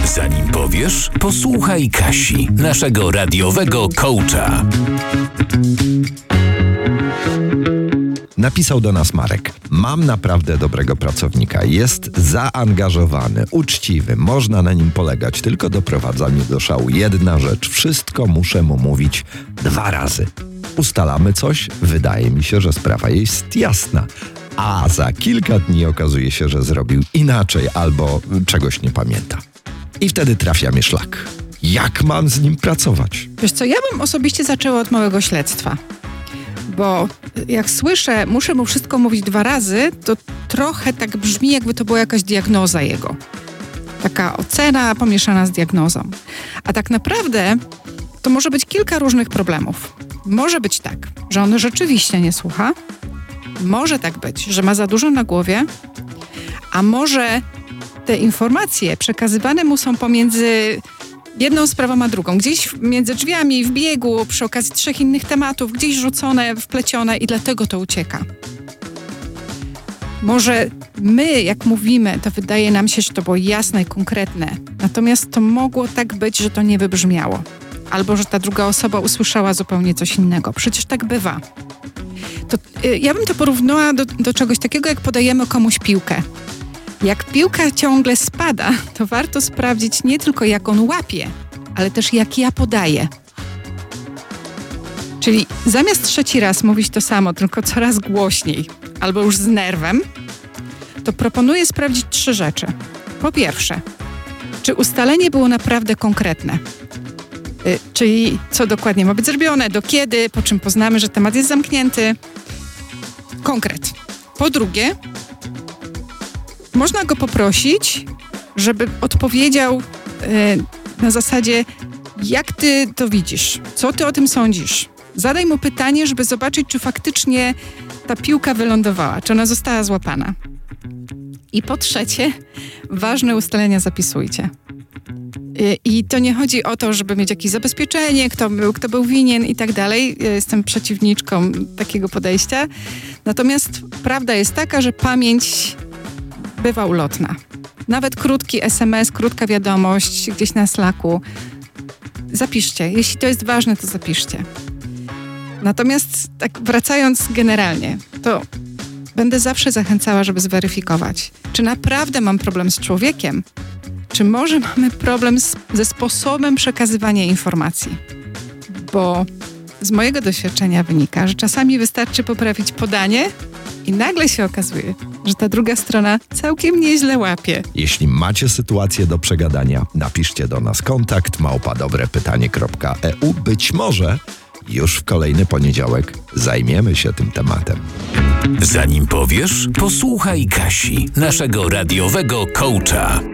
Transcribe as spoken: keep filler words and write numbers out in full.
Zanim powiesz, posłuchaj Kasi, naszego radiowego coacha. Napisał do nas Marek. Mam naprawdę dobrego pracownika. Jest zaangażowany, uczciwy, można na nim polegać, tylko doprowadza mnie do szału jedna rzecz. Wszystko muszę mu mówić dwa razy. Ustalamy coś, wydaje mi się, że sprawa jest jasna. A za kilka dni okazuje się, że zrobił inaczej albo czegoś nie pamięta. I wtedy trafia mnie szlak. Jak mam z nim pracować? Wiesz co, ja bym osobiście zaczęła od małego śledztwa. Bo jak słyszę, muszę mu wszystko mówić dwa razy, to trochę tak brzmi, jakby to była jakaś diagnoza jego. Taka ocena pomieszana z diagnozą. A tak naprawdę to może być kilka różnych problemów. Może być tak, że on rzeczywiście nie słucha. Może tak być, że ma za dużo na głowie. A może te informacje przekazywane mu są pomiędzy jedną sprawą a drugą. Gdzieś między drzwiami, w biegu, przy okazji trzech innych tematów, gdzieś rzucone, wplecione i dlatego to ucieka. Może my, jak mówimy, to wydaje nam się, że to było jasne i konkretne. Natomiast to mogło tak być, że to nie wybrzmiało. Albo, że ta druga osoba usłyszała zupełnie coś innego. Przecież tak bywa. To, y, ja bym to porównała do, do czegoś takiego, jak podajemy komuś piłkę. Jak piłka ciągle spada, to warto sprawdzić nie tylko jak on łapie, ale też jak ja podaję. Czyli zamiast trzeci raz mówić to samo, tylko coraz głośniej, albo już z nerwem, to proponuję sprawdzić trzy rzeczy. Po pierwsze, czy ustalenie było naprawdę konkretne? Yy, czyli co dokładnie ma być zrobione, do kiedy, po czym poznamy, że temat jest zamknięty. Konkret. Po drugie, można go poprosić, żeby odpowiedział yy, na zasadzie, jak ty to widzisz, co ty o tym sądzisz. Zadaj mu pytanie, żeby zobaczyć, czy faktycznie ta piłka wylądowała, czy ona została złapana. I po trzecie, ważne ustalenia zapisujcie. Yy, I to nie chodzi o to, żeby mieć jakieś zabezpieczenie, kto był, kto był winien i tak dalej. Jestem przeciwniczką takiego podejścia. Natomiast prawda jest taka, że pamięć bywa ulotna. Nawet krótki es em es, krótka wiadomość gdzieś na Slacku. Zapiszcie. Jeśli to jest ważne, to zapiszcie. Natomiast tak wracając generalnie, to będę zawsze zachęcała, żeby zweryfikować, czy naprawdę mam problem z człowiekiem, czy może mamy problem z, ze sposobem przekazywania informacji. Bo z mojego doświadczenia wynika, że czasami wystarczy poprawić podanie i nagle się okazuje, że ta druga strona całkiem nieźle łapie. Jeśli macie sytuację do przegadania, napiszcie do nas kontakt małpa dobrepytanie kropka e u. Być może już w kolejny poniedziałek zajmiemy się tym tematem. Zanim powiesz, posłuchaj Kasi, naszego radiowego coacha.